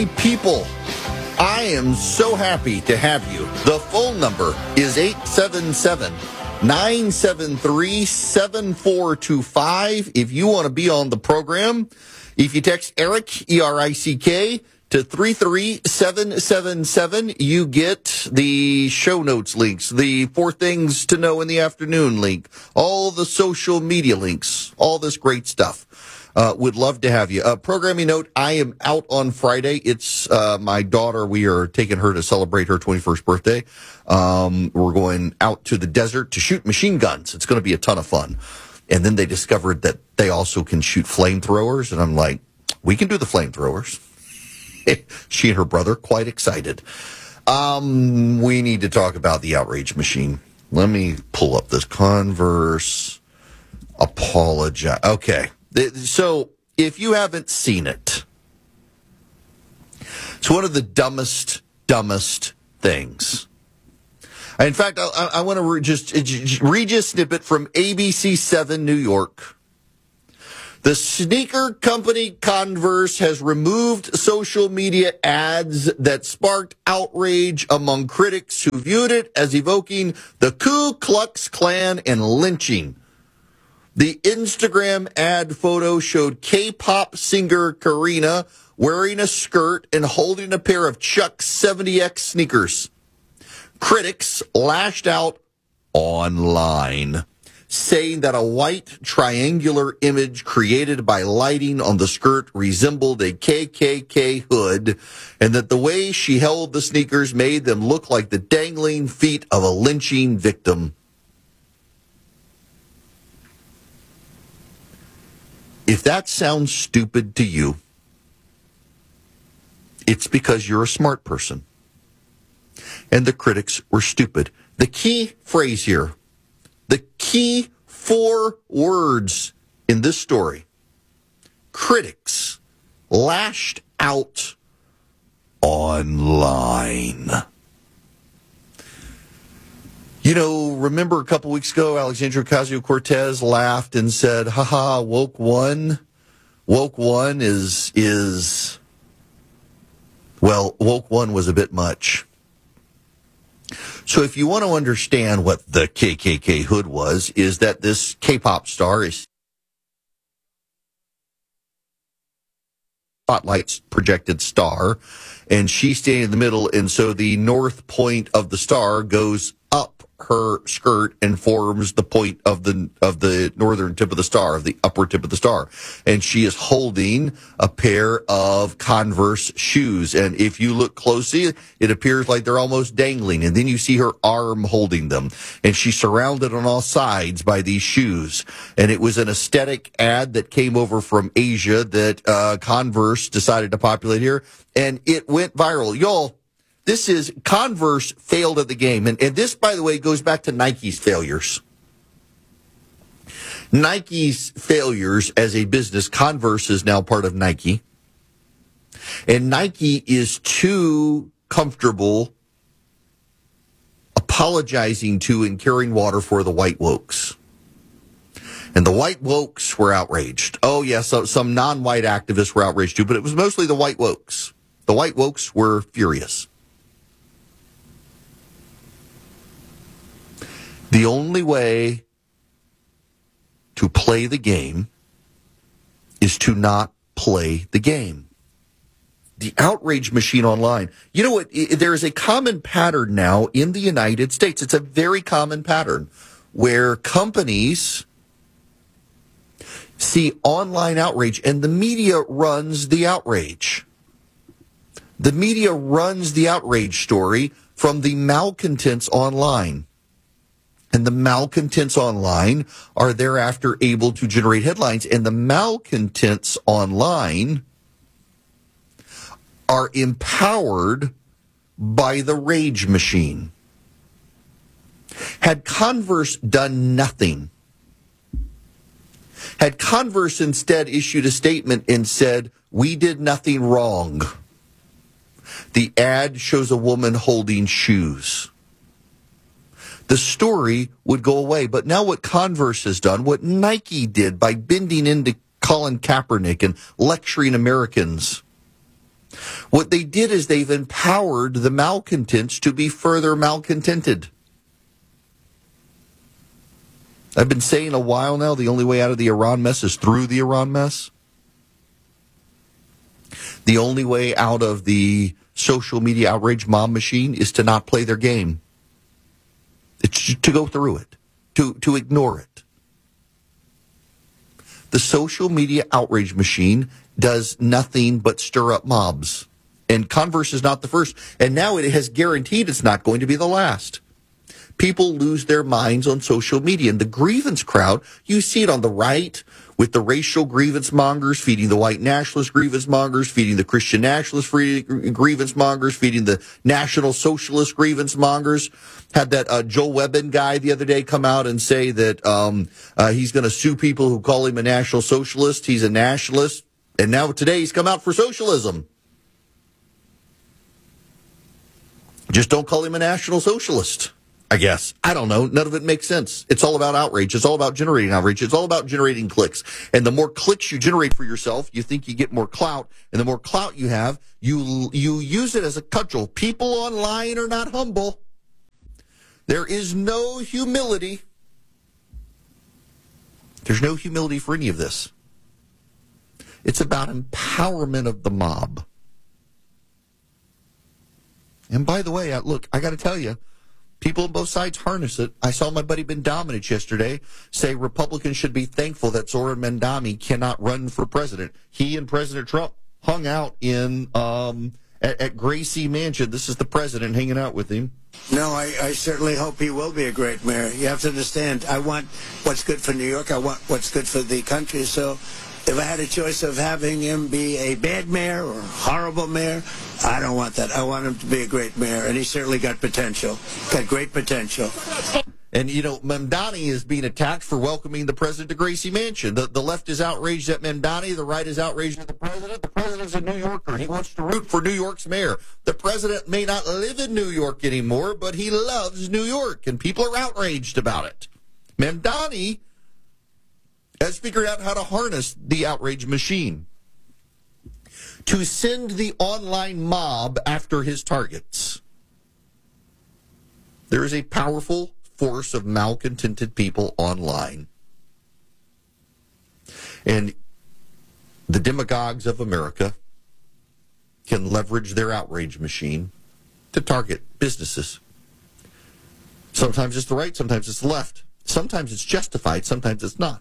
people, I am so happy to have you. The phone number is 877-973-7425. If you want to be on the program, if you text Eric, E-R-I-C-K, to 33777, you get the show notes links, the 4 things to know in the afternoon link, all the social media links, all this great stuff. Would love to have you. Programming note, I am out on Friday. It's my daughter. We are taking her to celebrate her 21st birthday. We're going out to the desert to shoot machine guns. It's going to be a ton of fun. And then they discovered that they also can shoot flamethrowers. And I'm like, we can do the flamethrowers. She and her brother, quite excited. We need to talk about the outrage machine. Let me pull up this Converse. Apologize. Okay. So if you haven't seen it, it's one of the dumbest things. In fact, I want to just read you a snippet from ABC7 New York. The sneaker company Converse has removed social media ads that sparked outrage among critics who viewed it as evoking the Ku Klux Klan and lynching. The Instagram ad photo showed K-pop singer Karina wearing a skirt and holding a pair of Chuck 70X sneakers. Critics lashed out online, saying that a white triangular image created by lighting on the skirt resembled a KKK hood, and that the way she held the sneakers made them look like the dangling feet of a lynching victim. If that sounds stupid to you, it's because you're a smart person. And the critics were stupid. The key phrase here, the key 4 words in this story, critics lashed out online. You know, remember a couple weeks ago, Alexandria Ocasio-Cortez laughed and said, haha, woke one is, well, woke one was a bit much. So if you want to understand what the KKK hood was, is that this K-pop star is spotlight's projected star, and she's standing in the middle, and so the north point of the star goes up her skirt and forms the point of the northern tip of the star, of the upper tip of the star. And she is holding a pair of Converse shoes. And if you look closely, it appears like they're almost dangling. And then you see her arm holding them. And she's surrounded on all sides by these shoes. And it was an aesthetic ad that came over from Asia that Converse decided to populate here. And it went viral. Y'all, this is Converse failed at the game. And this, by the way, goes back to Nike's failures. Nike's failures as a business, Converse is now part of Nike. And Nike is too comfortable apologizing to and carrying water for the white wokes. And the white wokes were outraged. Oh, yes, some non-white activists were outraged too, but it was mostly the white wokes. The white wokes were furious. The only way to play the game is to not play the game. The outrage machine online. You know what? There is a common pattern now in the United States. It's a very common pattern where companies see online outrage and the media runs the outrage. The media runs the outrage story from the malcontents online. And the malcontents online are thereafter able to generate headlines. And the malcontents online are empowered by the rage machine. Had Converse done nothing, had Converse instead issued a statement and said, we did nothing wrong, the ad shows a woman holding shoes, the story would go away. But now what Converse has done, what Nike did by bending into Colin Kaepernick and lecturing Americans, What they did is they've empowered the malcontents to be further malcontented. I've been saying a while now, the only way out of the Iran mess is through the Iran mess. The only way out of the social media outrage mob machine is to not play their game. It's to go through it, to ignore it. The social media outrage machine does nothing but stir up mobs. And Converse is not the first. And now it has guaranteed it's not going to be the last. People lose their minds on social media. And the grievance crowd, you see it on the right with the racial grievance mongers feeding the white nationalist grievance mongers, feeding the Christian nationalist grievance mongers, feeding the national socialist grievance mongers. Had that Joe Webbin guy the other day come out and say that he's going to sue people who call him a national socialist. He's a nationalist. And now today he's come out for socialism. Just don't call him a national socialist, I guess. I don't know. None of it makes sense. It's all about outrage. It's all about generating outrage. It's all about generating clicks. And the more clicks you generate for yourself, you think you get more clout. And the more clout you have, you use it as a cudgel. People online are not humble. There is no humility. There's no humility for any of this. It's about empowerment of the mob. And by the way, look, I got to tell you, people on both sides harness it. I saw my buddy Ben Domenech yesterday say Republicans should be thankful that Zoran Mandami cannot run for president. He and President Trump hung out in at Gracie Mansion. This is the president hanging out with him. No, I certainly hope he will be a great mayor. You have to understand, I want what's good for New York. I want what's good for the country. So if I had a choice of having him be a bad mayor or a horrible mayor, I don't want that. I want him to be a great mayor, and he certainly got potential, got great potential. And, you know, Mamdani is being attacked for welcoming the president to Gracie Mansion. The left is outraged at Mamdani. The right is outraged at the president. The president's a New Yorker. He wants to root for New York's mayor. The president may not live in New York anymore, but he loves New York, and people are outraged about it. Mamdani has figured out how to harness the outrage machine to send the online mob after his targets. There is a powerful force of malcontented people online. And the demagogues of America can leverage their outrage machine to target businesses. Sometimes it's the right, sometimes it's the left. Sometimes it's justified, sometimes it's not.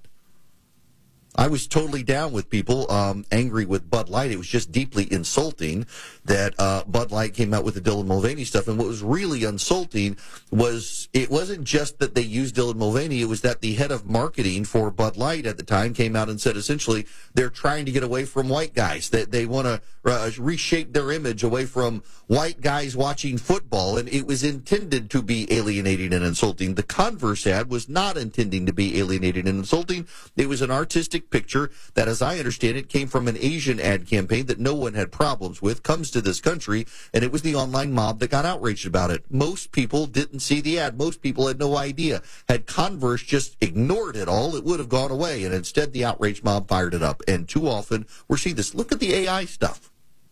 I was totally down with people angry with Bud Light. It was just deeply insulting that Bud Light came out with the Dylan Mulvaney stuff. And what was really insulting was it wasn't just that they used Dylan Mulvaney. It was that the head of marketing for Bud Light at the time came out and said essentially they're trying to get away from white guys. That they want to reshape their image away from white guys watching football. And it was intended to be alienating and insulting. The Converse ad was not intending to be alienating and insulting. It was an artistic picture that, as I understand it, came from an Asian ad campaign that no one had problems with, comes to this country, and it was the online mob that got outraged about it. Most people didn't see the ad. Most people had no idea. Had Converse just ignored it all, it would have gone away, and instead the outrage mob fired it up. And too often we're seeing this. Look at the AI stuff.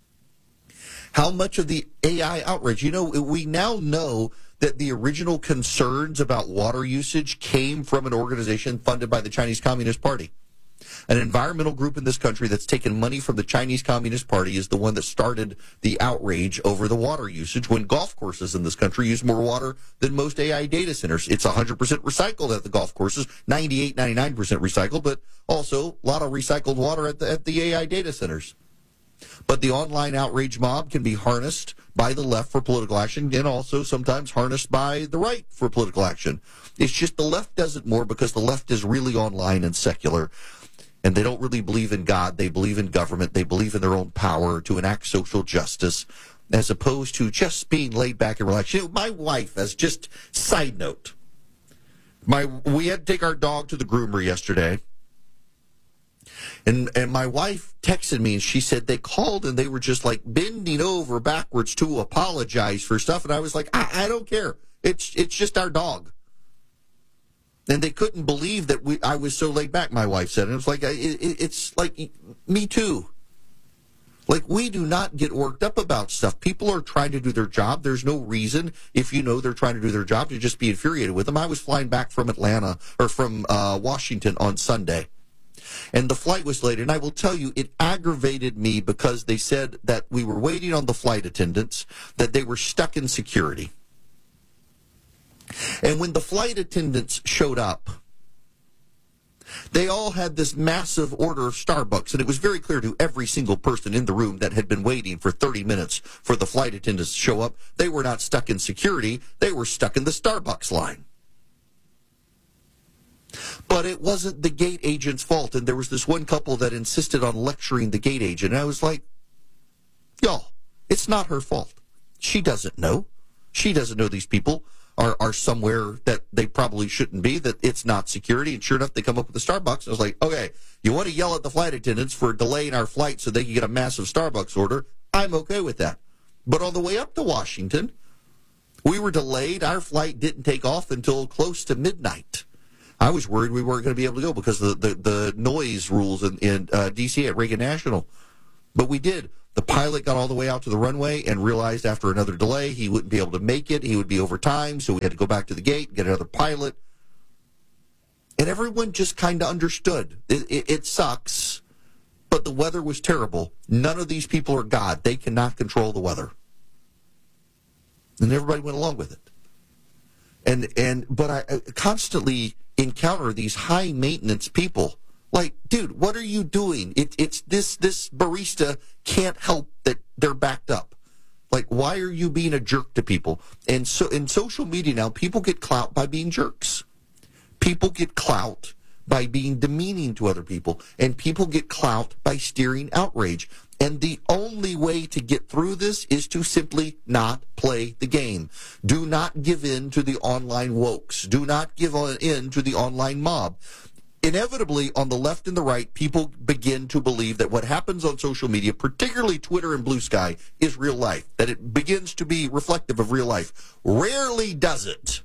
How much of the AI outrage? You know, we now know that the original concerns about water usage came from an organization funded by the Chinese Communist Party. An environmental group in this country that's taken money from the Chinese Communist Party is the one that started the outrage over the water usage when golf courses in this country use more water than most AI data centers. It's 100% recycled at the golf courses, 98, 99% recycled, but also a lot of recycled water at the AI data centers. But the online outrage mob can be harnessed by the left for political action and also sometimes harnessed by the right for political action. It's just the left does it more because the left is really online and secular. And they don't really believe in God. They believe in government. They believe in their own power to enact social justice as opposed to just being laid back and relaxed. You know, my wife, as just side note, we had to take our dog to the groomer yesterday. And my wife texted me and she said they called and they were just like bending over backwards to apologize for stuff. And I was like, I don't care. It's just our dog. And they couldn't believe that I was so laid back, my wife said. And it was like, it's like, me too. Like, we do not get worked up about stuff. People are trying to do their job. There's no reason, if you know they're trying to do their job, to just be infuriated with them. I was flying back from Washington on Sunday, and the flight was late. And I will tell you, it aggravated me because they said that we were waiting on the flight attendants, that they were stuck in security. And when the flight attendants showed up, they all had this massive order of Starbucks, and it was very clear to every single person in the room that had been waiting for 30 minutes for the flight attendants to show up. They were not stuck in security. They were stuck in the Starbucks line. But it wasn't the gate agent's fault, and there was this one couple that insisted on lecturing the gate agent, and I was like, y'all, it's not her fault. She doesn't know. She doesn't know these people are somewhere that they probably shouldn't be, that it's not security. And sure enough, they come up with the Starbucks. I was like, okay, you want to yell at the flight attendants for delaying our flight so they can get a massive Starbucks order? I'm okay with that. But on the way up to Washington, we were delayed. Our flight didn't take off until close to midnight. I was worried we weren't going to be able to go because of the noise rules in D.C. at Reagan National. But we did. The pilot got all the way out to the runway and realized after another delay he wouldn't be able to make it. He would be over time, so we had to go back to the gate and get another pilot. And everyone just kind of understood. It sucks, but the weather was terrible. None of these people are God. They cannot control the weather. And everybody went along with it. But I constantly encounter these high-maintenance people. Like, dude, what are you doing? It's this barista can't help that they're backed up. Like, why are you being a jerk to people? And so in social media now, people get clout by being jerks. People get clout by being demeaning to other people. And people get clout by steering outrage. And the only way to get through this is to simply not play the game. Do not give in to the online wokes. Do not give in to the online mob. Inevitably, on the left and the right, people begin to believe that what happens on social media, particularly Twitter and Blue Sky, is real life, that it begins to be reflective of real life. Rarely does it.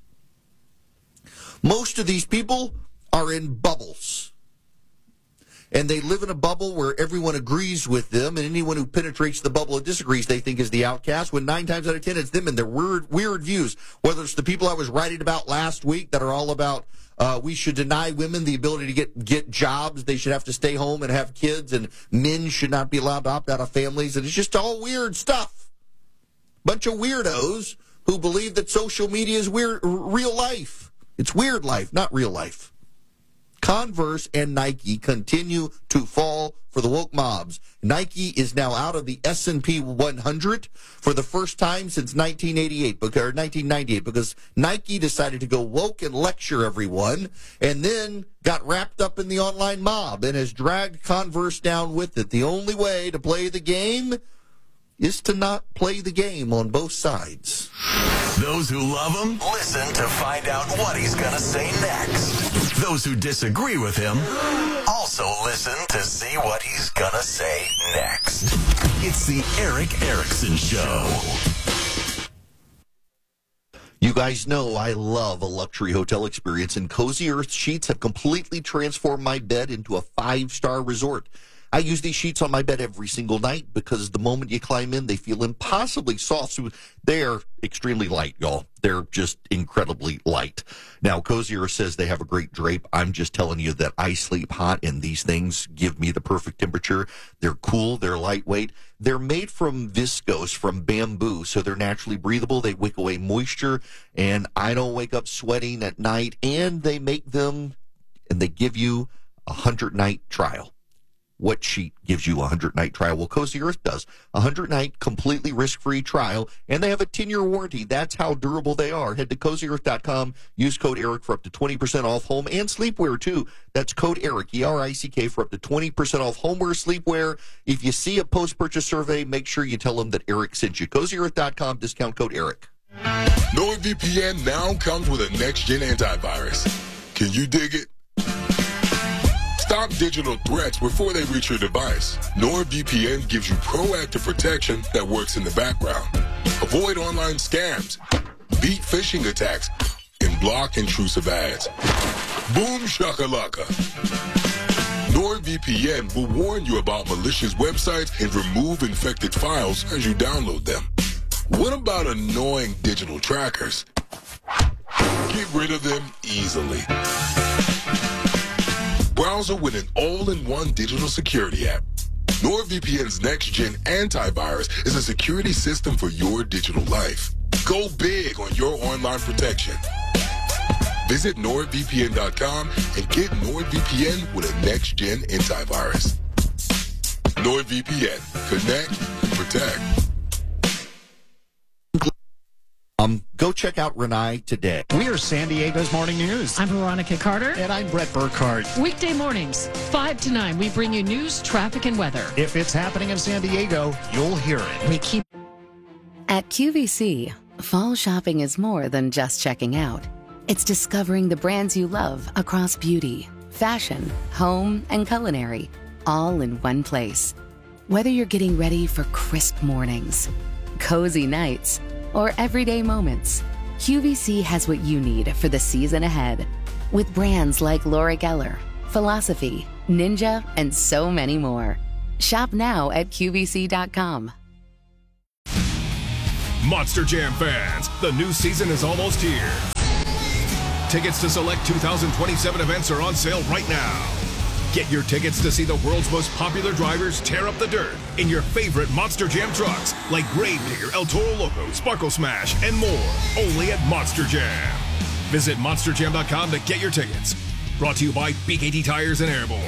Most of these people are in bubbles. And they live in a bubble where everyone agrees with them, and anyone who penetrates the bubble and disagrees they think is the outcast, when 9 times out of 10 it's them and their weird views. Whether it's the people I was writing about last week that are all about we should deny women the ability to get jobs, they should have to stay home and have kids, and men should not be allowed to opt out of families, and it's just all weird stuff. Bunch of weirdos who believe that social media is real life. It's weird life, not real life. Converse and Nike continue to fall for the woke mobs. Nike is now out of the S&P 100 for the first time since 1998 because Nike decided to go woke and lecture everyone and then got wrapped up in the online mob and has dragged Converse down with it. The only way to play the game is to not play the game on both sides. Those who love him, listen to find out what he's going to say next. Those who disagree with him, also listen to see what he's going to say next. It's the Erick Erickson Show. You guys know I love a luxury hotel experience, and Cozy Earth sheets have completely transformed my bed into a 5-star resort. I use these sheets on my bed every single night because the moment you climb in, they feel impossibly soft. So they're extremely light, y'all. They're just incredibly light. Now, Cozy Earth says they have a great drape. I'm just telling you that I sleep hot, and these things give me the perfect temperature. They're cool. They're lightweight. They're made from viscose, from bamboo, so they're naturally breathable. They wick away moisture, and I don't wake up sweating at night. And they make them, and they give you a 100-night trial. What sheet gives you a 100-night trial? Well, Cozy Earth does. A 100-night completely risk-free trial, and they have a 10-year warranty. That's how durable they are. Head to CozyEarth.com. Use code ERIC for up to 20% off home and sleepwear, too. That's code ERIC, E-R-I-C-K, for up to 20% off homeware, sleepwear. If you see a post-purchase survey, make sure you tell them that Eric sent you. CozyEarth.com, discount code ERIC. NordVPN now comes with a next-gen antivirus. Can you dig it? Stop digital threats before they reach your device. NordVPN gives you proactive protection that works in the background. Avoid online scams, beat phishing attacks, and block intrusive ads. Boom shakalaka. NordVPN will warn you about malicious websites and remove infected files as you download them. What about annoying digital trackers? Get rid of them easily. Browser with an all-in-one digital security app. NordVPN's next-gen antivirus is a security system for your digital life. Go big on your online protection. Visit NordVPN.com and get NordVPN with a next-gen antivirus. NordVPN. Connect and protect. Go check out Renai today. We are San Diego's Morning News. I'm Veronica Carter. And I'm Brett Burkhardt. Weekday mornings, 5 to 9, we bring you news, traffic, and weather. If it's happening in San Diego, you'll hear it. We keep... At QVC, fall shopping is more than just checking out. It's discovering the brands you love across beauty, fashion, home, and culinary, all in one place. Whether you're getting ready for crisp mornings, cozy nights, or everyday moments, QVC has what you need for the season ahead. With brands like Laura Geller, Philosophy, Ninja, and so many more. Shop now at QVC.com. Monster Jam fans, the new season is almost here. Tickets to select 2027 events are on sale right now. Get your tickets to see the world's most popular drivers tear up the dirt in your favorite Monster Jam trucks like Gravedigger, El Toro Loco, Sparkle Smash, and more. Only at Monster Jam. Visit monsterjam.com to get your tickets. Brought to you by BKT Tires and Airborne.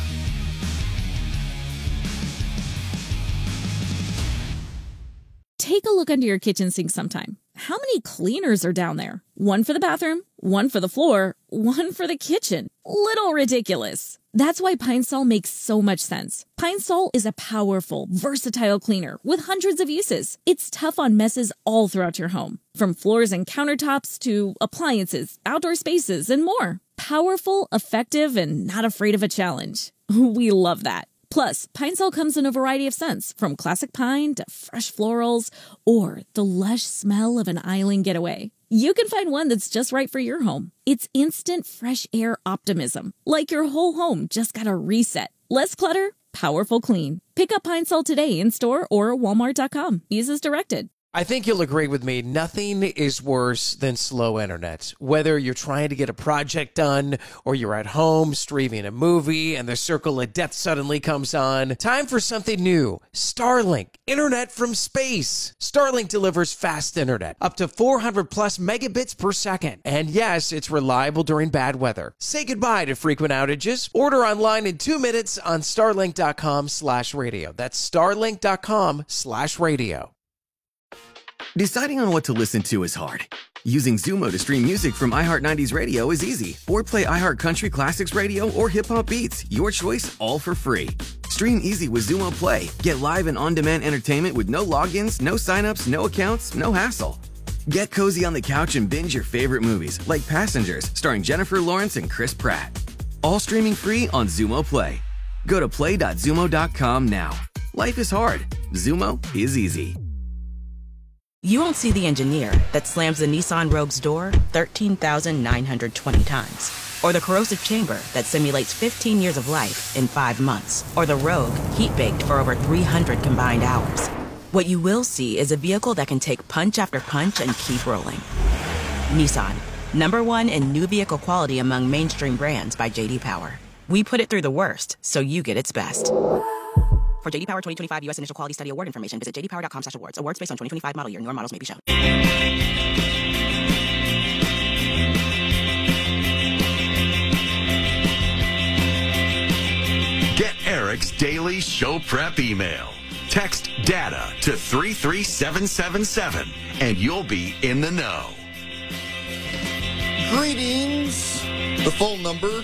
Take a look under your kitchen sink sometime. How many cleaners are down there? One for the bathroom, one for the floor, one for the kitchen. Little ridiculous. That's why Pine Sol makes so much sense. Pine Sol is a powerful, versatile cleaner with hundreds of uses. It's tough on messes all throughout your home, from floors and countertops to appliances, outdoor spaces, and more. Powerful, effective, and not afraid of a challenge. We love that. Plus, Pine Sol comes in a variety of scents, from classic pine to fresh florals, or the lush smell of an island getaway. You can find one that's just right for your home. It's instant fresh air optimism, like your whole home just got a reset. Less clutter, powerful clean. Pick up Pine Sol today in store or walmart.com. Use as directed. I think you'll agree with me. Nothing is worse than slow internet. Whether you're trying to get a project done or you're at home streaming a movie and the circle of death suddenly comes on, time for something new. Starlink, internet from space. Starlink delivers fast internet, up to 400 plus megabits per second. And yes, it's reliable during bad weather. Say goodbye to frequent outages. Order online in 2 minutes on starlink.com/radio. That's starlink.com/radio. Deciding on what to listen to is hard. Using Zumo to stream music from iHeart 90s Radio is easy. Or play iHeart Country Classics Radio or Hip Hop Beats. Your choice, all for free. Stream easy with Zumo Play. Get live and on-demand entertainment with no logins, no signups, no accounts, no hassle. Get cozy on the couch and binge your favorite movies, like Passengers, starring Jennifer Lawrence and Chris Pratt. All streaming free on Zumo Play. Go to play.zumo.com now. Life is hard. Zumo is easy. You won't see the engineer that slams the Nissan Rogue's door 13,920 times. Or the corrosive chamber that simulates 15 years of life in 5 months. Or the Rogue heat-baked for over 300 combined hours. What you will see is a vehicle that can take punch after punch and keep rolling. Nissan, #1 in new vehicle quality among mainstream brands by J.D. Power. We put it through the worst, so you get its best. For J.D. Power 2025 U.S. Initial Quality Study Award information, visit jdpower.com/awards. Awards based on 2025 model year. Newer models may be shown. Get Eric's daily show prep email. Text DATA to 33777 and you'll be in the know. Greetings. The phone number,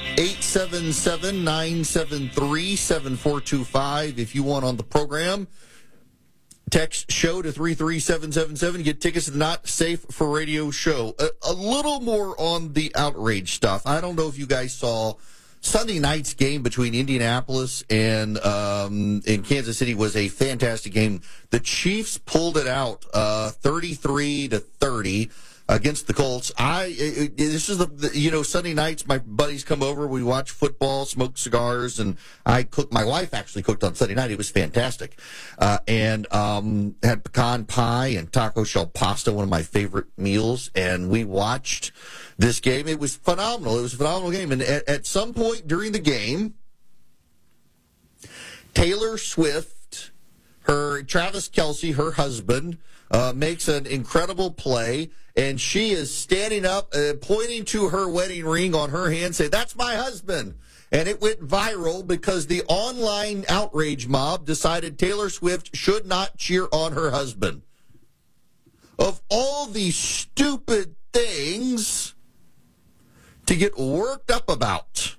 877-973-7425. If you want on the program, text show to 33777. Get tickets to the Not Safe for Radio show. A little more on the outrage stuff. I don't know if you guys saw Sunday night's game between Indianapolis and Kansas City was a fantastic game. The Chiefs pulled it out 33-30. against the Colts. This is Sunday nights, my buddies come over, we watch football, smoke cigars, and I cook. My wife actually cooked on Sunday night. It was fantastic. And had pecan pie and taco shell pasta, one of my favorite meals, and we watched this game. It was phenomenal. It was a phenomenal game. And at some point during the game, Taylor Swift, Travis Kelce, her husband, makes an incredible play, and she is standing up, pointing to her wedding ring on her hand, saying, "That's my husband." And it went viral because the online outrage mob decided Taylor Swift should not cheer on her husband. Of all these stupid things to get worked up about,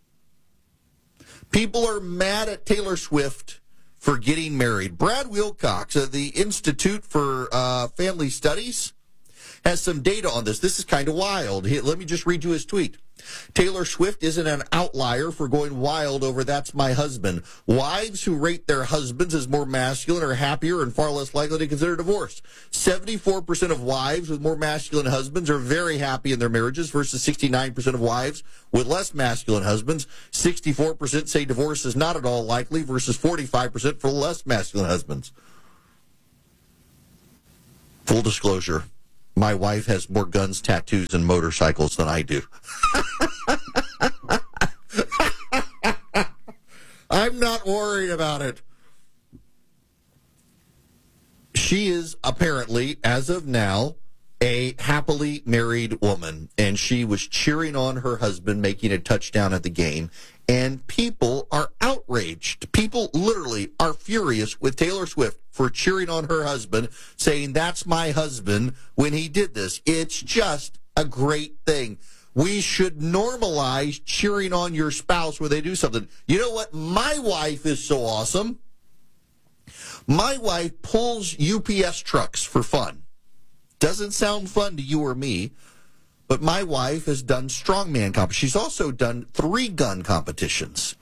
people are mad at Taylor Swift for getting married. Brad Wilcox of the Institute for Family Studies has some data on this. This is kind of wild. Let me just read you his tweet. Taylor Swift isn't an outlier for going wild over "that's my husband." Wives who rate their husbands as more masculine are happier and far less likely to consider divorce. 74% of wives with more masculine husbands are very happy in their marriages versus 69% of wives with less masculine husbands. 64% say divorce is not at all likely versus 45% for less masculine husbands. Full disclosure, my wife has more guns, tattoos, and motorcycles than I do. I'm not worried about it. She is apparently, as of now, a happily married woman, and she was cheering on her husband making a touchdown at the game, and people are outraged. People literally are furious with Taylor Swift for cheering on her husband, saying, "That's my husband," when he did this. It's just a great thing. We should normalize cheering on your spouse when they do something. You know what? My wife is so awesome. My wife pulls UPS trucks for fun. Doesn't sound fun to you or me, but my wife has done strongman competitions. She's also done 3-gun competitions.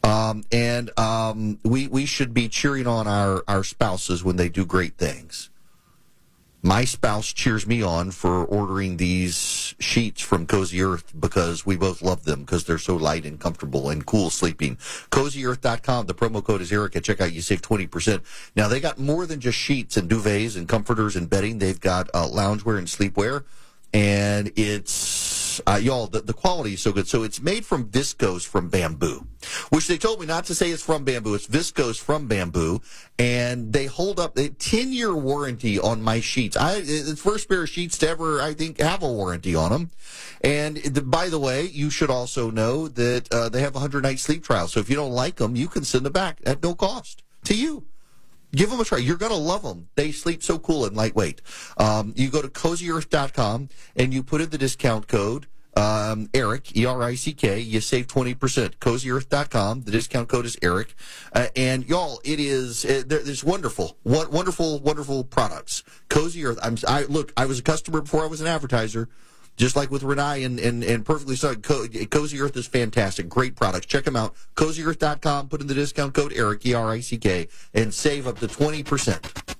We should be cheering on our spouses when they do great things. My spouse cheers me on for ordering these sheets from Cozy Earth because we both love them because they're so light and comfortable and cool sleeping. CozyEarth.com. The promo code is Eric. At checkout, you save 20%. Now, they got more than just sheets and duvets and comforters and bedding. They've got loungewear and sleepwear. And it's, the quality is so good. So it's made from viscose from bamboo, which they told me not to say it's from bamboo. It's viscose from bamboo. And they hold up a 10-year warranty on my sheets. It's the first pair of sheets to ever, I think, have a warranty on them. And by the way, you should also know that they have a 100-night sleep trial. So if you don't like them, you can send them back at no cost to you. Give them a try. You're going to love them. They sleep so cool and lightweight. You go to CozyEarth.com and you put in the discount code Eric, E-R-I-C-K. You save 20%. CozyEarth.com. The discount code is Eric. And y'all, it is there's wonderful products. Cozy Earth. I was a customer before I was an advertiser. Just like with Renai and Perfectly Stunned, Cozy Earth is fantastic. Great products. Check them out. CozyEarth.com. Put in the discount code Eric, E-R-I-C-K, and save up to 20%.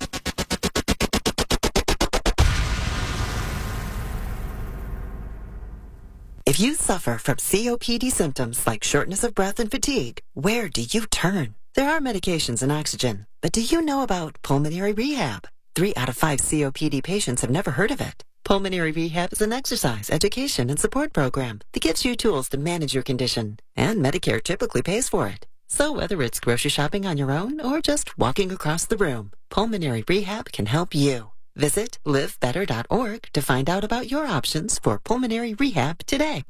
If you suffer from COPD symptoms like shortness of breath and fatigue, where do you turn? There are medications and oxygen, but do you know about pulmonary rehab? 3 out of 5 COPD patients have never heard of it. Pulmonary Rehab is an exercise, education, and support program that gives you tools to manage your condition, and Medicare typically pays for it. So whether it's grocery shopping on your own or just walking across the room, Pulmonary Rehab can help you. Visit livebetter.org to find out about your options for pulmonary rehab today.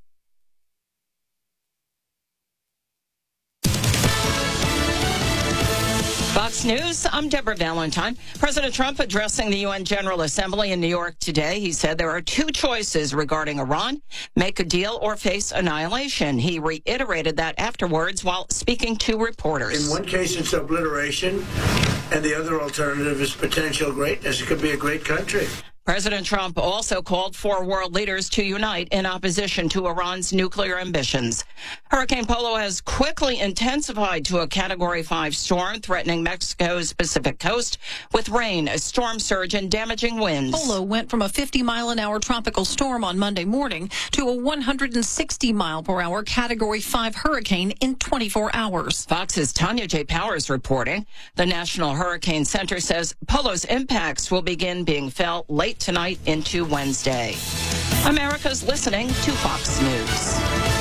Fox News, I'm Deborah Valentine. President Trump addressing the UN General Assembly in New York today. He said there are 2 choices regarding Iran, make a deal or face annihilation. He reiterated that afterwards while speaking to reporters. In one case, it's obliteration, and the other alternative is potential greatness. It could be a great country. President Trump also called for world leaders to unite in opposition to Iran's nuclear ambitions. Hurricane Polo has quickly intensified to a Category 5 storm threatening Mexico's Pacific coast with rain, a storm surge, and damaging winds. Polo went from a 50-mile-an-hour tropical storm on Monday morning to a 160-mile-per-hour Category 5 hurricane in 24 hours. Fox's Tanya J. Powers reporting. The National Hurricane Center says Polo's impacts will begin being felt late tonight into Wednesday. America's listening to Fox News.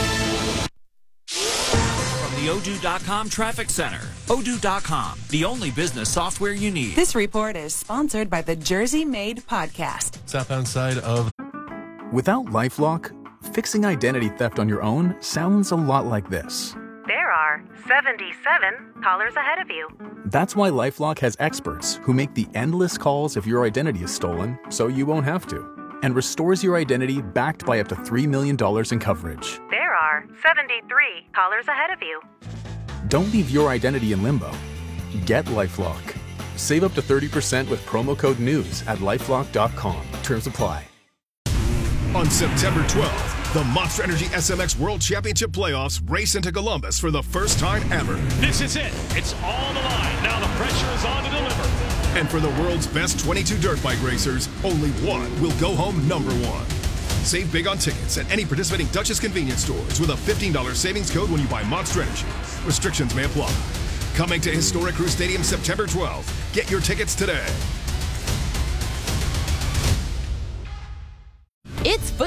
From the Odoo.com Traffic Center. Odoo.com, the only business software you need. This report is sponsored by the Jersey Made Podcast. Southbound side of... Without LifeLock, fixing identity theft on your own sounds a lot like this. There are 77 callers ahead of you. That's why LifeLock has experts who make the endless calls if your identity is stolen, so you won't have to, and restores your identity backed by up to $3 million in coverage. There are 73 callers ahead of you. Don't leave your identity in limbo. Get LifeLock. Save up to 30% with promo code NEWS at LifeLock.com. Terms apply. On September 12th, the Monster Energy SMX World Championship Playoffs race into Columbus for the first time ever. This is it. It's all the line. Now the pressure is on to deliver. And for the world's best 22 dirt bike racers, only one will go home number one. Save big on tickets at any participating Duchess convenience stores with a $15 savings code when you buy Monster Energy. Restrictions may apply. Coming to Historic Crew Stadium September 12th. Get your tickets today.